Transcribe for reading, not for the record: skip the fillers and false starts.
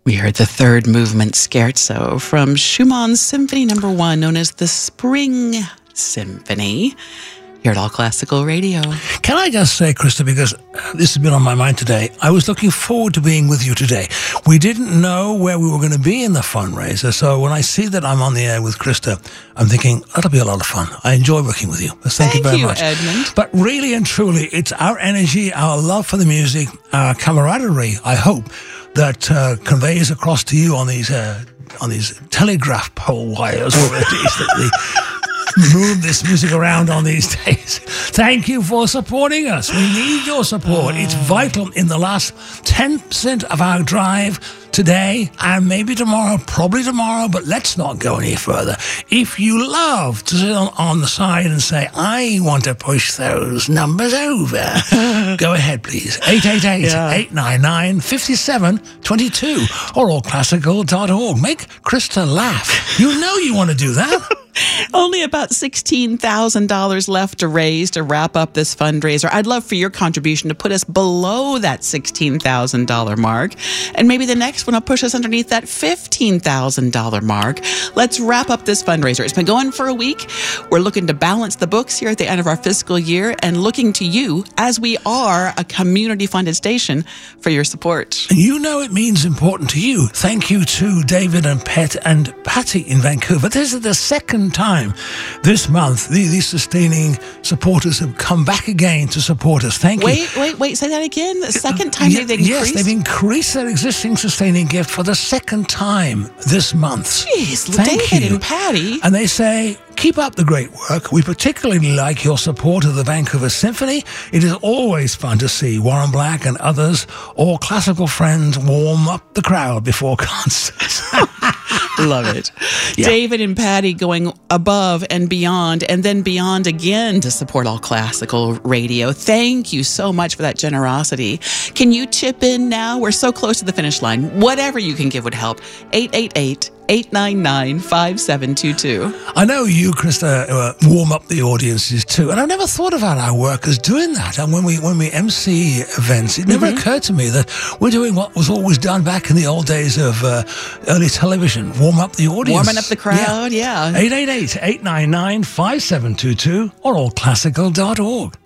We heard the third movement scherzo from Schumann's Symphony No. 1, known as the Spring Symphony, here at All Classical Radio. Can I just say, Krista, because this has been on my mind today, I was looking forward to being with you today. We didn't know where we were going to be in the fundraiser, so when I see that I'm on the air with Krista, I'm thinking, that'll be a lot of fun. I enjoy working with you. Thank you very much. Edmund. But really and truly, it's our energy, our love for the music, our camaraderie, I hope, that conveys across to you on these telegraph pole wires, or it is that they move this music around on these days. Thank you for supporting us. We need your support. It's vital in the last 10% of our drive today and maybe tomorrow, probably tomorrow, but let's not go any further. If you love to sit on the side and say, I want to push those numbers over, go ahead, please. 888-899-5722 or allclassical.org. Make Krista laugh. You know you want to do that. Only about $16,000 left to raise to wrap up this fundraiser. I'd love for your contribution to put us below that $16,000 mark. And maybe the next one will push us underneath that $15,000 mark. Let's wrap up this fundraiser. It's been going for a week. We're looking to balance the books here at the end of our fiscal year and looking to you, as we are a community-funded station, for your support. And you know it means important to you. Thank you to David and Pet and Patty in Vancouver. This is the second time this month these sustaining supporters have come back again to support us. Thank you. Wait, say that again. The second time they've increased? Yes, they've increased their existing sustaining gift for the second time this month. Jeez, Thank David you. and Patty. And they say, keep up the great work. We particularly like your support of the Vancouver Symphony. It is always fun to see Warren Black and others, all classical friends, warm up the crowd before concerts. Love it. Yeah. David and Patty going above and then beyond again to support All Classical Radio. Thank you so much for that generosity. Can you chip in now? We're so close to the finish line. Whatever you can give would help. 888-899-5722. I know you, Krista, warm up the audiences too, and I've never thought about our workers doing that. And when we MC events, it never occurred to me that we're doing what was always done back in the old days of early television: warm up the audience, warming up the crowd. Yeah. 888-899-5722 or allclassical.org.